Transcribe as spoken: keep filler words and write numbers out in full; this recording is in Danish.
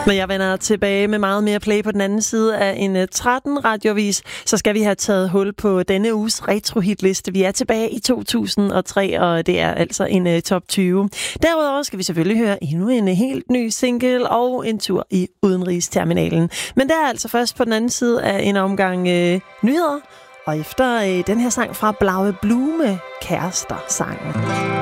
Når jeg vender tilbage med meget mere play på den anden side af en tretten radiovis, så skal vi have taget hul på denne uges retro-hitliste. Vi er tilbage i to tusind og tre, og det er altså en uh, top tyve. Derudover skal vi selvfølgelig høre endnu en helt ny single og en tur i udenrigsterminalen. Men det er altså først på den anden side af en omgang uh, nyheder, og efter uh, den her sang fra Blaue Blume, Kærester-sangen.